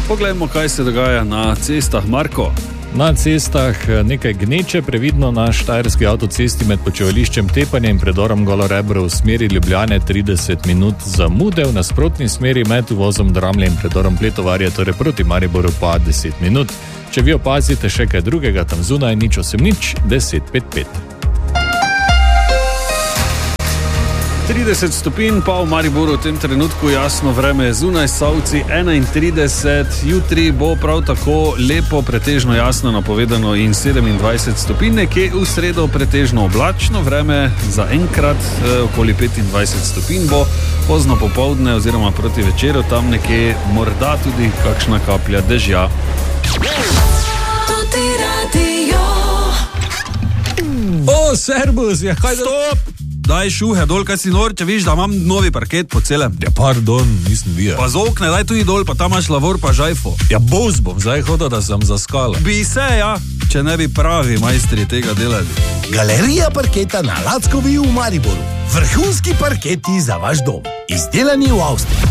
Poglejmo, kaj se dogaja na cestah, Marko. Na cestah nekaj gneče, previdno na štajerski avtocesti med počivališčem Tepanje in predorom Golo Rebro v smeri Ljubljane 30 minut zamude, v nasprotni smeri med uvozom Dramlje in predorom Pletovarja, torej proti Mariboru pa 10 minut. Če vi opazite še kaj drugega tam zunaj, 080 1055. 30 stopinj pa v Mariboru v tem trenutku, jasno vreme je zunaj, Savci 31, jutri bo prav tako lepo, pretežno jasno napovedano in 27 stopinj, nekje v sredo pretežno oblačno vreme, za enkrat okoli 25 stopinj bo, pozno popoldne oziroma proti večeru, tam nekje morda tudi kakšna kaplja dežja. O, servus, ja, kaj stop! Daj šuhe dol, kaj si nor, če viš, da imam novi parket po celem. Ja, pardon, nisem videl. Pa z okne, daj tudi dol, pa tam imaš lavor pa žajfo. Ja, boz bom zdaj hodil, da sem zaskala. Bi se, ja, če ne bi pravi majstri tega delali. Galerija parketa na Lackovi v Mariboru. Vrhunski parketi za vaš dom. Izdelani v Avstriji.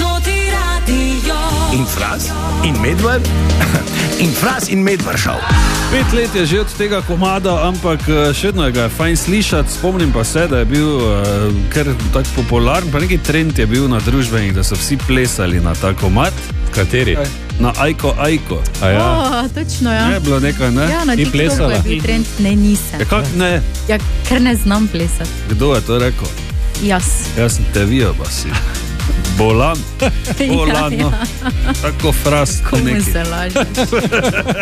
Infras in Medvar. Infras in Medvaršav. 5 let je že od tega komada, ampak še vedno ga je fajn slišati. Spomnim pa se, da je bil kar tak popularen, pa neki trend je bil na družbenih, da so vsi plesali na ta komad. Kateri? Na Ajko. A ja. Točno, ja. Ne, bilo nekaj, ne? Ja, na TikToku je bil trend, ne, nisem. Ja, kak ne? Ja, ker ne znam plesati. Kdo je to rekel? Jaz. Jaz sem te vijo, pa si. Bolan, no. Tako fras. Komu se laže?